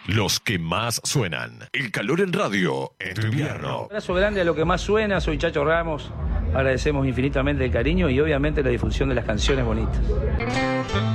Los que más suenan. El calor en radio en tu invierno. Un abrazo grande a lo que más suena. Soy Chacho Ramos. Agradecemos infinitamente el cariño y obviamente la difusión de las canciones bonitas.